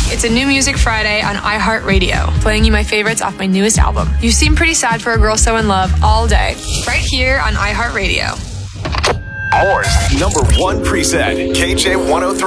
It's a New Music Friday on iHeartRadio, playing you my favorites off my newest album. You seem pretty sad for a girl so in love all day, right here on iHeartRadio. Moore's number one preset, KJ 103.